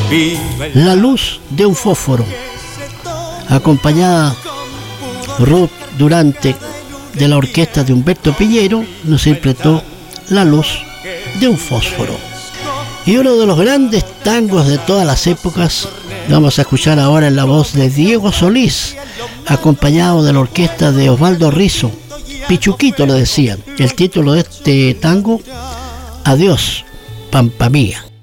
La luz de un fósforo, acompañada Ruth Durante de la orquesta de Humberto Piñero, nos interpretó La luz de un fósforo. Y uno de los grandes tangos de todas las épocas vamos a escuchar ahora en la voz de Diego Solís, acompañado de la orquesta de Osvaldo Rizzo. Pichuquito le decían. El título de este tango, Adiós, Pampa Mía.